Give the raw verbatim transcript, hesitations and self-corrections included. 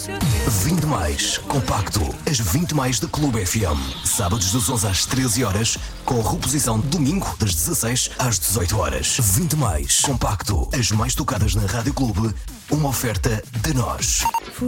vinte mais, compacto. As vinte mais da Clube F M. Sábados das onze às treze horas, com reposição domingo das dezasseis às dezoito horas. vinte mais, compacto. As mais tocadas na Rádio Clube. Uma oferta de nós.